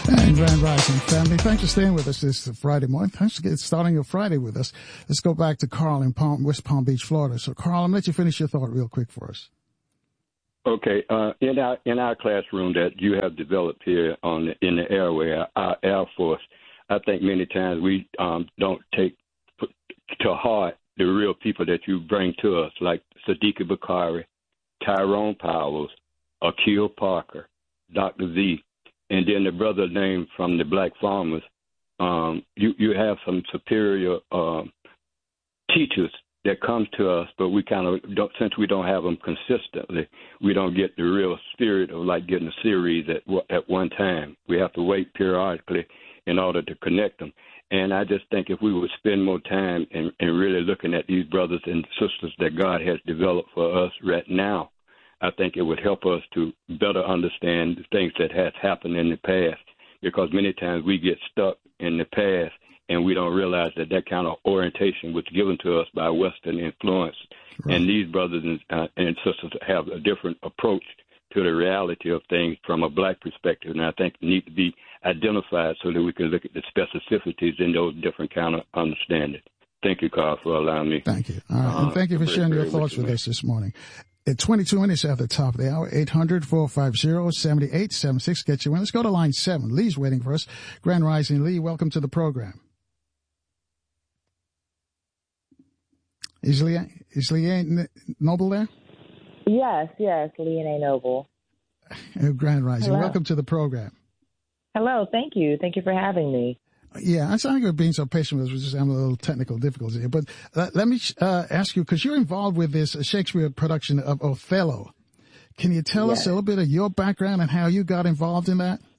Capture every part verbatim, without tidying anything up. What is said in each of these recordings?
And Grand Rising family, thanks for staying with us this Friday morning. Thanks for getting, starting your Friday with us. Let's go back to Carl in Palm, West Palm Beach, Florida. So, Carl, I'm going to let you finish your thought real quick for us. Okay. Uh, in our in our classroom that you have developed here on the, in the airway, our Air Force, I think many times we um, don't take to heart the real people that you bring to us, like Sadiqa Bakari, Tyrone Powers, Akil Parker, Doctor Z. And then the brother named from the Black Farmers, um, you, you have some superior um, teachers that come to us, but we kind of don't, since we don't have them consistently, we don't get the real spirit of like getting a series at at one time. We have to wait periodically in order to connect them. And I just think if we would spend more time in, in really looking at these brothers and sisters that God has developed for us right now, I think it would help us to better understand the things that has happened in the past, because many times we get stuck in the past and we don't realize that that kind of orientation was given to us by Western influence. Right. And these brothers and, uh, and sisters have a different approach to the reality of things from a black perspective, and I think need to be identified so that we can look at the specificities in those different kind of understanding. Thank you, Carl, for allowing me. Thank you. All right. Uh, and thank you for sharing your thoughts with us this morning. At twenty-two minutes after the top of the hour, eight hundred, four five zero, seven eight seven six. Get you in. Let's go to line seven. Lee's waiting for us. Grand Rising. Lee, welcome to the program. Is Lee, is Lee Noble there? Yes, yes, Leanne Noble. Grand Rising. Hello. Welcome to the program. Hello, thank you. Thank you for having me. Yeah, I'm sorry for being so patient with us. We're just having a little technical difficulty here. But uh, let me uh, ask you, because you're involved with this Shakespeare production of Othello. Can you tell yes. us a little bit of your background and how you got involved in that?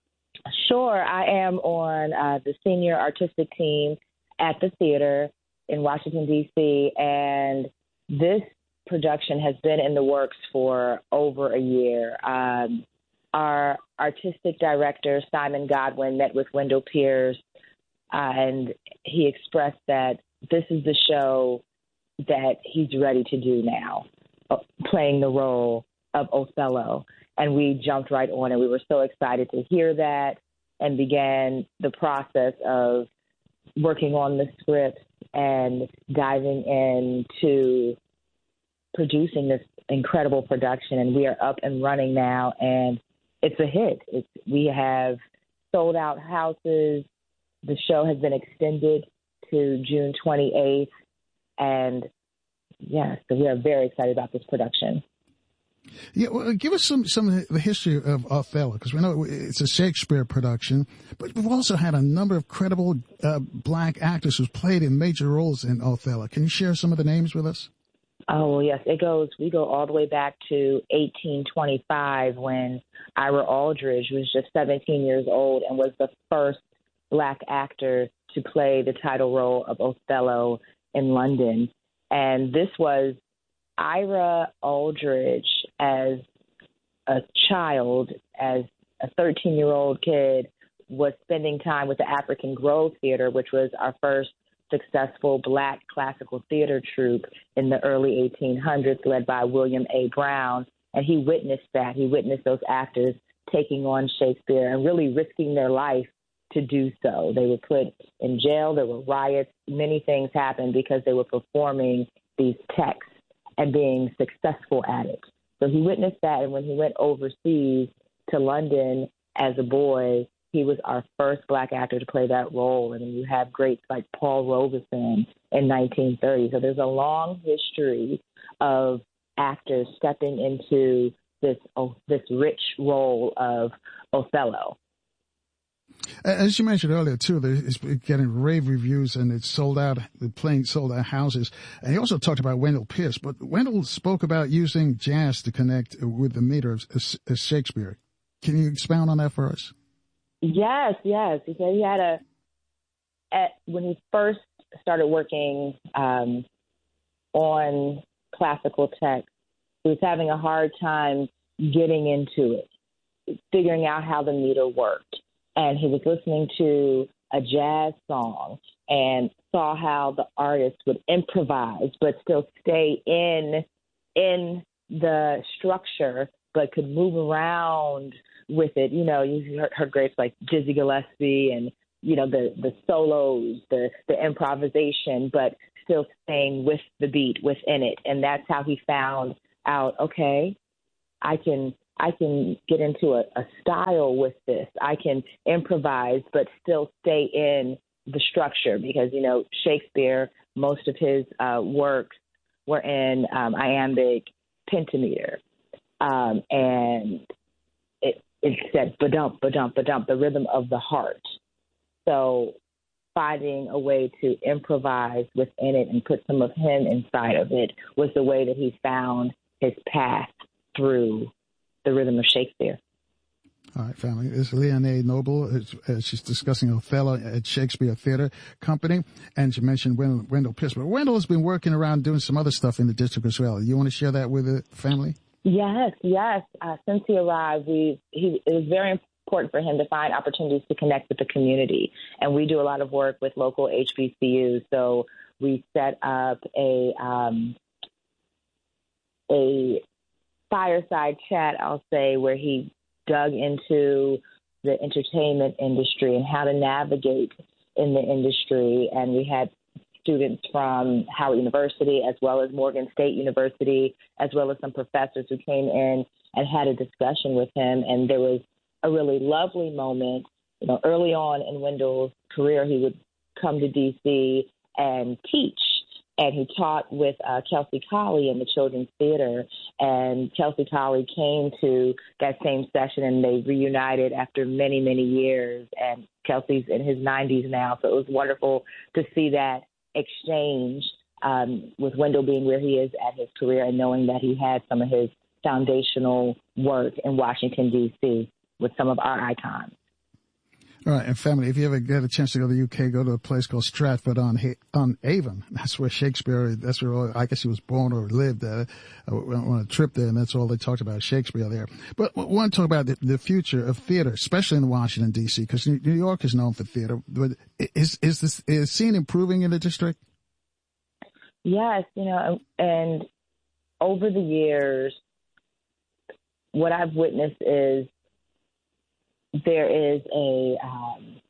Sure. I am on uh, the senior artistic team at the theater in Washington, D C, and this production has been in the works for over a year. Um, our artistic director, Simon Godwin, met with Wendell Pierce, uh, and he expressed that this is the show that he's ready to do now, uh, playing the role of Othello. And we jumped right on it. We were so excited to hear that and began the process of working on the script and diving into producing this incredible production. And we are up and running now, and it's a hit. It's, we have sold out houses. The show has been extended to June twenty-eighth. And, yeah, so we are very excited about this production. Yeah, well, give us some, some of the history of Othello, because we know it's a Shakespeare production, but we've also had a number of credible uh, black actors who've played in major roles in Othello. Can you share some of the names with us? Oh, well, yes, it goes, we go all the way back to eighteen twenty-five when Ira Aldridge was just seventeen years old and was the first black actor to play the title role of Othello in London. And this was Ira Aldridge as a child, as a thirteen-year-old kid, was spending time with the African Grove Theater, which was our first successful black classical theater troupe in the early eighteen hundreds, led by William A. Brown. And he witnessed that. He witnessed those actors taking on Shakespeare and really risking their life to do so. They were put in jail. There were riots. Many things happened because they were performing these texts and being successful at it. So he witnessed that, and when he went overseas to London as a boy, he was our first black actor to play that role. And you have greats like Paul Robeson in nineteen thirty. So there's a long history of actors stepping into this oh, this rich role of Othello. As you mentioned earlier, too, it's getting rave reviews and it's sold out, the playing sold out houses. And he also talked about Wendell Pierce, but Wendell spoke about using jazz to connect with the meter of, of Shakespeare. Can you expound on that for us? Yes, yes. He said he had a, at, when he first started working um, on classical text, he was having a hard time getting into it, figuring out how the meter worked. And he was listening to a jazz song and saw how the artist would improvise but still stay in in the structure, but could move around with it. You know, you heard, heard greats like Dizzy Gillespie and, you know, the, the solos, the, the improvisation, but still staying with the beat within it. And that's how he found out, okay, I can I can get into a, a style with this. I can improvise, but still stay in the structure because, you know, Shakespeare, most of his uh, works were in um, iambic pentameter. Um, and it, it said ba-dump, ba-dump, ba-dump, the rhythm of the heart. So finding a way to improvise within it and put some of him inside of it was the way that he found his path through the rhythm of Shakespeare. All right, family. This is Leonie Noble. It's, uh, she's discussing Othello at Shakespeare Theater Company. And she mentioned Wendell, Wendell Pierce. But Wendell has been working around doing some other stuff in the district as well. You want to share that with the family? Yes, yes. Uh, since he arrived, we he it was very important for him to find opportunities to connect with the community. And we do a lot of work with local H B C Us. So we set up a um, a fireside chat, I'll say, where he dug into the entertainment industry and how to navigate in the industry. And we had students from Howard University as well as Morgan State University, as well as some professors who came in and had a discussion with him. And there was a really lovely moment. You know, early on in Wendell's career, he would come to D C and teach. And he taught with uh, Kelsey Colley in the Children's Theater. And Kelsey Colley came to that same session, and they reunited after many, many years. And Kelsey's in his nineties now, so it was wonderful to see that exchange um, with Wendell being where he is at his career and knowing that he had some of his foundational work in Washington, D C with some of our icons. All right, and family, if you ever get a chance to go to the U K, go to a place called Stratford on on Avon. That's where Shakespeare, that's where all, I guess he was born or lived uh, on a trip there, and that's all they talked about, Shakespeare there. But we want to talk about the, the future of theater, especially in Washington, D C, because New York is known for theater. But is is this is scene improving in the district? Yes, you know, and over the years, what I've witnessed is there is a um,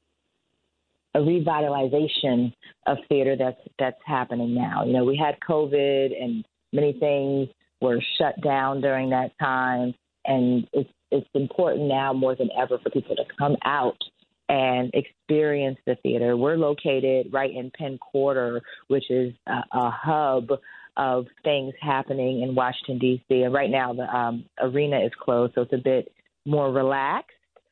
a revitalization of theater that's that's happening now. You know, we had COVID and many things were shut down during that time, and it's it's important now more than ever for people to come out and experience the theater. We're located right in Penn Quarter, which is a, a hub of things happening in Washington, D C. And right now the um, arena is closed, so it's a bit more relaxed.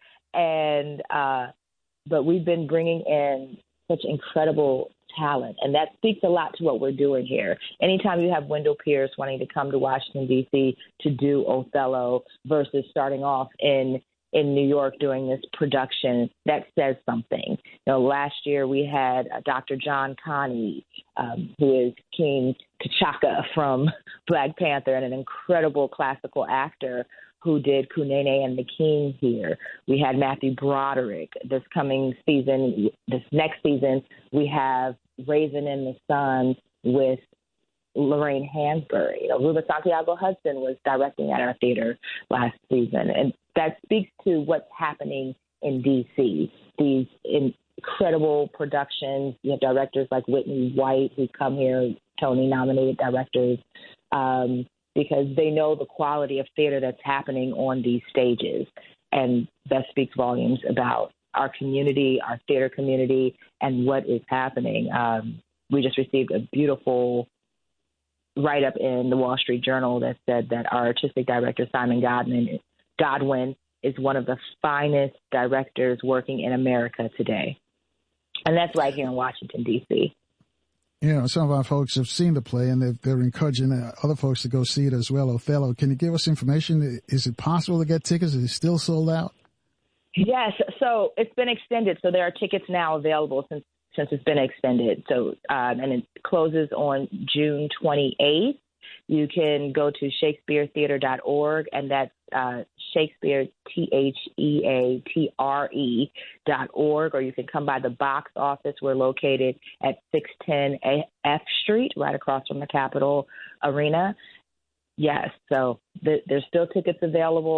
And uh, but we've been bringing in such incredible talent, and that speaks a lot to what we're doing here. Anytime you have Wendell Pierce wanting to come to Washington, D C to do Othello versus starting off in in New York doing this production, that says something. You know, last year we had uh, Doctor John Connie, um, who is King T'Chaka from Black Panther and an incredible classical actor who did Kunene and the King here. We had Matthew Broderick. This coming season, this next season, we have Raisin in the Sun with Lorraine Hansberry. You know, Ruben Santiago Hudson was directing at our theater last season. And that speaks to what's happening in D C. These incredible productions. You have directors like Whitney White who come here, Tony-nominated directors, um, because they know the quality of theater that's happening on these stages. And that speaks volumes about our community, our theater community, and what is happening. Um, we just received a beautiful write-up in the Wall Street Journal that said that our artistic director, Simon Godwin, Godwin is one of the finest directors working in America today. And that's right here in Washington, D C. You know, some of our folks have seen the play, and they're, they're encouraging other folks to go see it as well, Othello. Can you give us information? Is it possible to get tickets? Is it still sold out? Yes. So it's been extended. So there are tickets now available since since it's been extended. So um, and it closes on June twenty-eighth. You can go to Shakespeare Theatre dot org, and that's uh, Shakespeare, T H E A T R E dot org, or you can come by the box office. We're located at six ten F Street, right across from the Capitol Arena. Yes, so th- there's still tickets available.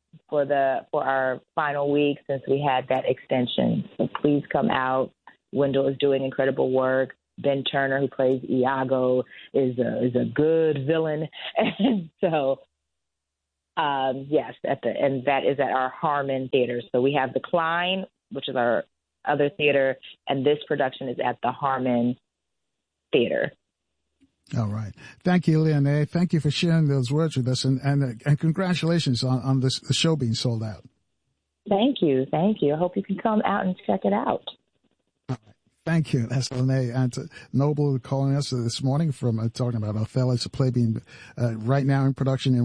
for the for our final week since we had that extension. So please come out. Wendell is doing incredible work. Ben Turner, who plays Iago, is a, is a good villain. And so, um, yes, at the and that is at our Harmon Theater. So we have the Klein, which is our other theater, and this production is at the Harmon Theater. All right. Thank you, Leonie. Thank you for sharing those words with us, and and, and congratulations on, on this, the show being sold out. Thank you. Thank you. I hope you can come out and check it out. All right. Thank you. That's Leonie Noble calling us this morning from uh, talking about Othello. It's a play being uh, right now in production in